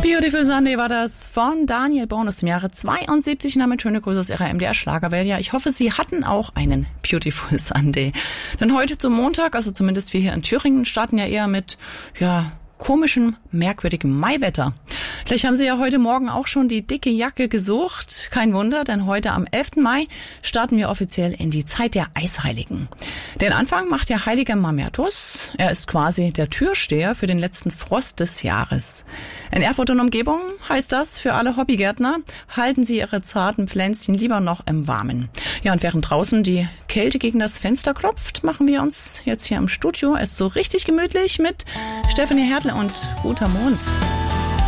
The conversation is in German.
Beautiful Sunday war das von Daniel Born aus dem Jahre 72. Damit schöne Grüße aus Ihrer MDR Schlagerwelt. Ja, ich hoffe, Sie hatten auch einen Beautiful Sunday. Denn heute zum Montag, also zumindest wir hier in Thüringen, starten ja eher mit, komischem, merkwürdigem Maiwetter. Vielleicht haben Sie ja heute Morgen auch schon die dicke Jacke gesucht. Kein Wunder, denn heute am 11. Mai starten wir offiziell in die Zeit der Eisheiligen. Den Anfang macht der heilige Mamertus. Er ist quasi der Türsteher für den letzten Frost des Jahres. In Erfurt und Umgebung heißt das für alle Hobbygärtner, halten Sie Ihre zarten Pflänzchen lieber noch im Warmen. Ja, und während draußen die Kälte gegen das Fenster klopft, machen wir uns jetzt hier im Studio es so richtig gemütlich mit Stefanie Hertel und Guter Mond.